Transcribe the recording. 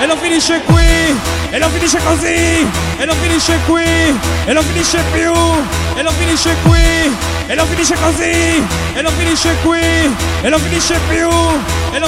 e non finisce qui, e non finisce così, e non finisce qui, e non finisce più, e non finisce qui, e non finisce così, e non finisce qui, e non finisce più, e non